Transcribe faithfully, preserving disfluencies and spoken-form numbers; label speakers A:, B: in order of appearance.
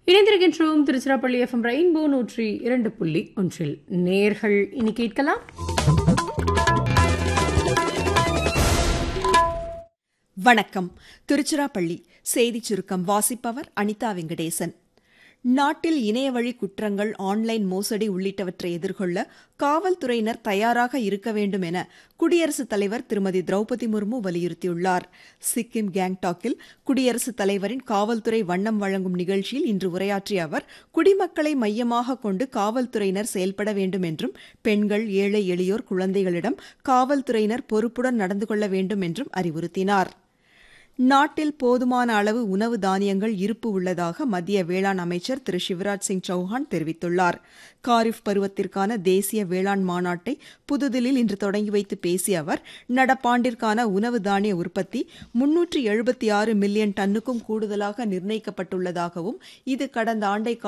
A: இணைந்திருக்கின்றோம் Tiruchirappalli FM rainbow நூற்றி இரண்டு புள்ளி ஒன்றில். நேர்கள் இனி கேட்கலாம்.
B: வணக்கம். திருச்சிராப்பள்ளி செய்திச் சுருக்கம் வாசிப்பவர் அனிதா வெங்கடேசன். நாட்டில் இணையவழி குற்றங்கள், ஆன்லைன் மோசடி உள்ளிட்டவற்றை எதிர்கொள்ள காவல்துறையினர் தயாராக இருக்க வேண்டும் என குடியரசுத் தலைவர் திருமதி திரௌபதி முர்மு வலியுறுத்தியுள்ளார். சிக்கிம் கேங்டாக்கில் குடியரசுத் தலைவரின் காவல்துறை வண்ணம் வழங்கும் நிகழ்ச்சியில் இன்று உரையாற்றிய அவர், குடிமக்களை மையமாக கொண்டு காவல்துறையினர் செயல்பட வேண்டும் என்றும், பெண்கள், ஏழை எளியோர், குழந்தைகளிடம் காவல்துறையினர் பொறுப்புடன் நடந்து கொள்ள வேண்டும் என்றும் அறிவுறுத்தினார். நாட்டில் போதுமான அளவு உணவு தானியங்கள் இருப்பு உள்ளதாக மத்திய வேளாண் அமைச்சர் திரு சிவராஜ் சிங் சௌஹான் தெரிவித்துள்ளார். காரிஃப் பருவத்திற்கான தேசிய வேளாண் மாநாட்டை புதுதில்லியில் இன்று தொடங்கி வைத்து பேசிய அவர், நடப்பாண்டிற்கான உணவு தானிய உற்பத்தி முன்னூற்று எழுபத்தி ஆறு மில்லியன் டன்னுக்கும் கூடுதலாக நிர்ணயிக்கப்பட்டுள்ளதாகவும், இது கடந்த ஆண்டை